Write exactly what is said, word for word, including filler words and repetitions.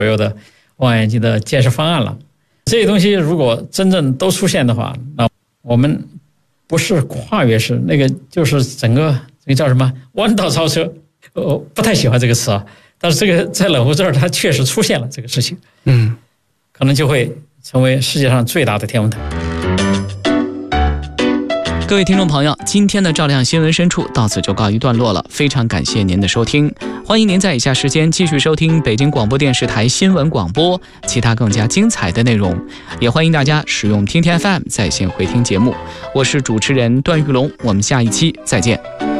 所有的望远镜的建设方案了。这些东西如果真正都出现的话，那我们不是跨越式，那个就是整个这个叫什么弯道超车。我不太喜欢这个词啊，但是这个在冷湖这儿它确实出现了这个事情， 嗯， 可能就会成为世界上最大的天文台。 各位听众朋友，今天的照亮新闻深处到此就告一段落了，非常感谢您的收听，欢迎您在以下时间继续收听北京广播电视台新闻广播其他更加精彩的内容，也欢迎大家使用听听 F M 在线回听节目。我是主持人段玉龙，我们下一期再见。